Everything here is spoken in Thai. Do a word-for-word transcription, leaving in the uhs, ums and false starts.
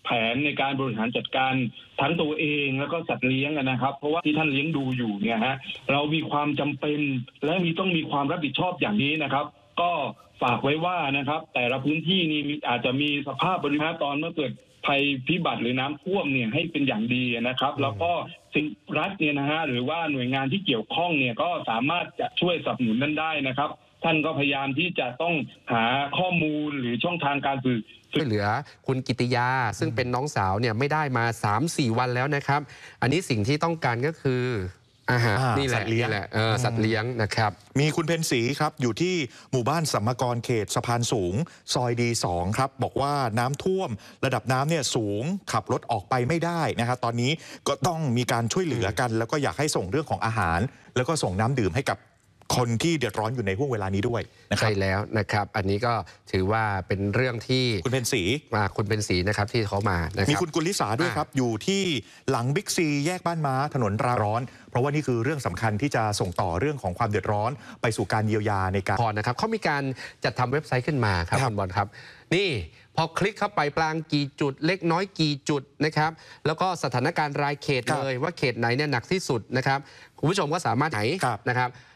แผนในการบริหารจัดการทั้งตัวเองแล้วก็สัตว์เลี้ยงนะครับเพราะว่าที่ท่านเลี้ยงดูอยู่เนี่ยฮะเรามีความจำเป็นและมีต้องมีความรับผิดชอบอย่างนี้นะครับก็ฝากไว้ว่านะครับแต่ละพื้นที่นี่อาจจะมีสภาพบริหารตอนเมื่อเกิดภัยพิบัติหรือน้ำท่วมเนี่ยให้เป็นอย่างดีนะครับแล้วก็สิ่งรัฐเนี่ยนะฮะหรือว่าหน่วยงานที่เกี่ยวข้องเนี่ยก็สามารถจะช่วยสนับสนุนนั้นได้นะครับท่านก็พยายามที่จะต้องหาข้อมูลหรือช่องทางการสื่อช่วยเหลือคุณกิติยาซึ่งเป็นน้องสาวเนี่ยไม่ได้มา สามสี่ วันแล้วนะครับอันนี้สิ่งที่ต้องการก็คืออาหารนี่แหละนี่แหละสัตว์เลี้ยงนะครับมีคุณเพนสีครับอยู่ที่หมู่บ้านสัมมกรเขตสะพานสูงซอยดีสองครับบอกว่าน้ำท่วมระดับน้ำเนี่ยสูงขับรถออกไปไม่ได้นะครับตอนนี้ก็ต้องมีการช่วยเหลือกันแล้วก็อยากให้ส่งเรื่องของอาหารแล้วก็ส่งน้ำดื่มให้กับคนที่เดือดร้อนอยู่ในห่วงเวลานี้ด้วยนะครับใช่แล้วนะครับอันนี้ก็ถือว่าเป็นเรื่องที่คุณเพนสีมาคุณเป็นสีนะครับที่เขามานะครับมีคุณกุลิสาด้วยครับอยู่ที่หลังบิ๊กซีแยกบ้านม้าถนนราร้อนเพราะว่านี่คือเรื่องสำคัญที่จะส่งต่อเรื่องของความเดือดร้อนไปสู่การเยียวยาในการพอนะครับเขามีการจัดทำเว็บไซต์ขึ้นมาครับคุณบอลครับนี่พอคลิกเข้าไปปลางกี่จุดเล็กน้อยกี่จุดนะครับแล้วก็สถานการณ์รายเขตเลยว่าเขตไหนเนี่ยหนักที่สุดนะครับคุณผู้ชมก็สามารถไหนนะครับ